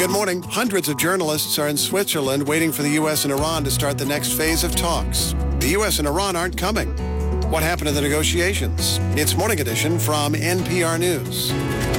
Good morning. Hundreds of journalists are in Switzerland waiting for the U.S. and Iran to start the next phase of talks. The U.S. and Iran aren't coming. What happened to the negotiations? It's Morning Edition from NPR News.